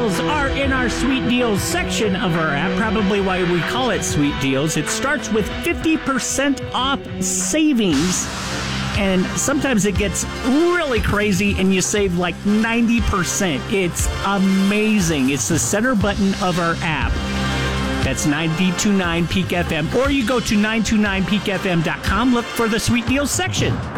deals are in our sweet deals section of our app, probably why we call it sweet deals. It starts with 50% off savings, and sometimes it gets really crazy and you save like 90%. It's amazing. It's the center button of our app. That's 92.9 Peak FM. Or you go to 929peakfm.com, look for the sweet deals section.